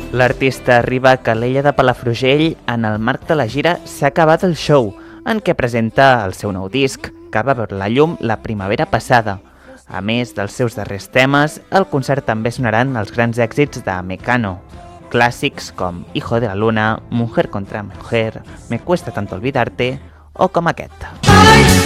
L'artista arriba a Calella de Palafrugell en el marc de la gira S'ha acabat el show, en què presenta el seu nou disc, que va veure la llum la primavera passada. A més dels seus darrers temes, al concert també sonaran els grans èxits de Mecano, clàssics com Hijo de la Luna, Mujer contra Mujer, Me cuesta tanto olvidarte o com aquest.